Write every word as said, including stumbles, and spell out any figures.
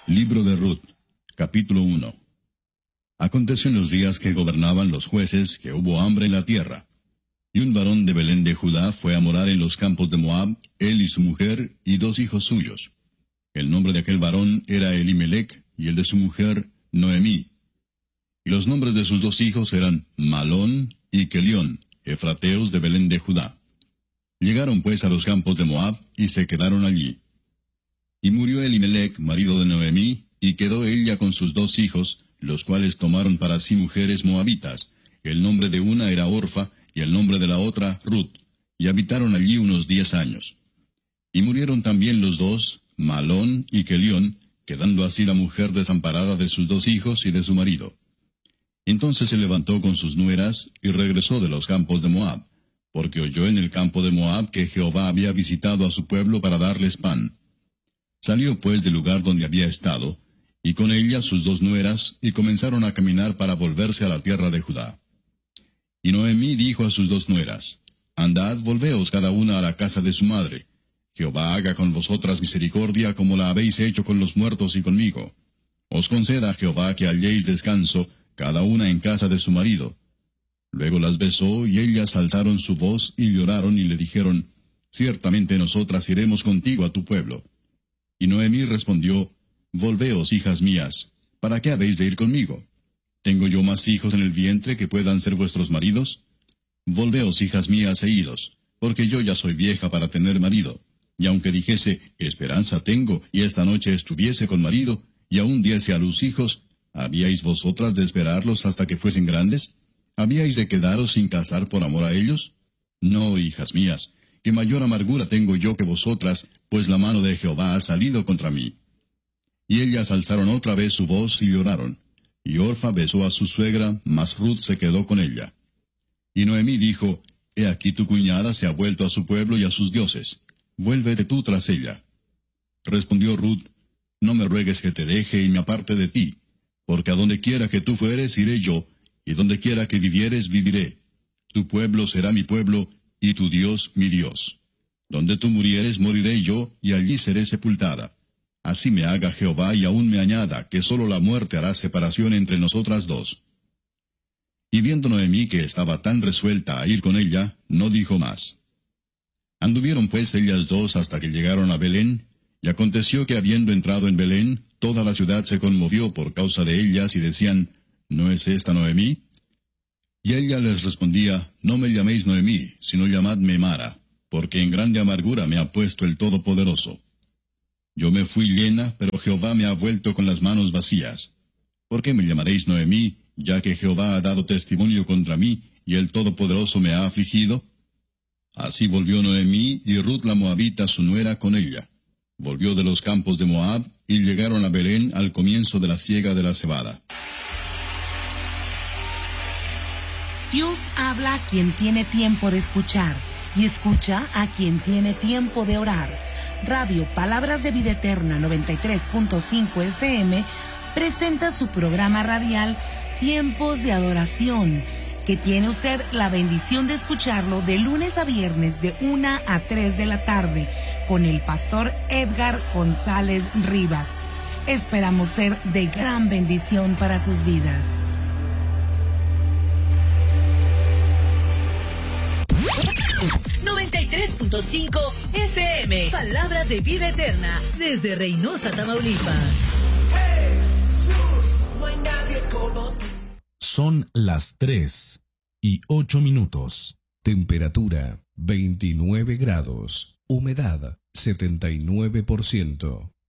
Libro de Ruth, capítulo uno. Aconteció en los días que gobernaban los jueces que hubo hambre en la tierra. Y un varón de Belén de Judá fue a morar en los campos de Moab, él y su mujer, y dos hijos suyos. El nombre de aquel varón era Elimelech, y el de su mujer, Noemí. Y los nombres de sus dos hijos eran Malón y Kelión, efrateos de Belén de Judá. Llegaron pues a los campos de Moab, y se quedaron allí. Y murió Elimelech, marido de Noemí, y quedó ella con sus dos hijos, los cuales tomaron para sí mujeres moabitas. El nombre de una era Orfa, y el nombre de la otra Ruth, y habitaron allí unos diez años. Y murieron también los dos, Malón y Kelión, quedando así la mujer desamparada de sus dos hijos y de su marido. Entonces se levantó con sus nueras, y regresó de los campos de Moab, porque oyó en el campo de Moab que Jehová había visitado a su pueblo para darles pan. Salió pues del lugar donde había estado, y con ella sus dos nueras, y comenzaron a caminar para volverse a la tierra de Judá. Y Noemí dijo a sus dos nueras, Andad, volveos cada una a la casa de su madre. Jehová haga con vosotras misericordia como la habéis hecho con los muertos y conmigo. Os conceda Jehová que halléis descanso, cada una en casa de su marido. Luego las besó, y ellas alzaron su voz, y lloraron, y le dijeron, Ciertamente nosotras iremos contigo a tu pueblo. Y Noemí respondió, Volveos, hijas mías, ¿para qué habéis de ir conmigo? ¿Tengo yo más hijos en el vientre que puedan ser vuestros maridos? Volveos, hijas mías, e idos, porque yo ya soy vieja para tener marido. Y aunque dijese, Esperanza tengo, y esta noche estuviese con marido, y aún diese a luz hijos, ¿habíais vosotras de esperarlos hasta que fuesen grandes? ¿Habíais de quedaros sin casar por amor a ellos? No, hijas mías, que mayor amargura tengo yo que vosotras, pues la mano de Jehová ha salido contra mí. Y ellas alzaron otra vez su voz y lloraron. Y Orfa besó a su suegra, mas Ruth se quedó con ella. Y Noemí dijo, He aquí tu cuñada se ha vuelto a su pueblo y a sus dioses. Vuélvete tú tras ella. Respondió Ruth, No me ruegues que te deje y me aparte de ti, porque a donde quiera que tú fueres iré yo, y donde quiera que vivieres viviré. Tu pueblo será mi pueblo, y tu Dios mi Dios. Donde tú murieres moriré yo, y allí seré sepultada. Así me haga Jehová y aún me añada, que sólo la muerte hará separación entre nosotras dos. Y viendo Noemí que estaba tan resuelta a ir con ella, no dijo más. Anduvieron pues ellas dos hasta que llegaron a Belén, y aconteció que habiendo entrado en Belén, toda la ciudad se conmovió por causa de ellas, y decían, ¿No es esta Noemí? Y ella les respondía, No me llaméis Noemí, sino llamadme Mara, porque en grande amargura me ha puesto el Todopoderoso. Yo me fui llena, pero Jehová me ha vuelto con las manos vacías. ¿Por qué me llamaréis Noemí, ya que Jehová ha dado testimonio contra mí, y el Todopoderoso me ha afligido? Así volvió Noemí, y Ruth la Moabita su nuera con ella. Volvió de los campos de Moab, y llegaron a Belén al comienzo de la siega de la cebada. Dios habla a quien tiene tiempo de escuchar, y escucha a quien tiene tiempo de orar. Radio Palabras de Vida Eterna noventa y tres punto cinco F M presenta su programa radial Tiempos de Adoración, que tiene usted la bendición de escucharlo de lunes a viernes de una a tres de la tarde con el pastor Edgar González Rivas. Esperamos ser de gran bendición para sus vidas. noventa y tres punto cinco F M, Palabras de Vida Eterna, desde Reynosa, Tamaulipas. Son las tres y ocho minutos. Temperatura veintinueve grados. Humedad setenta y nueve por ciento.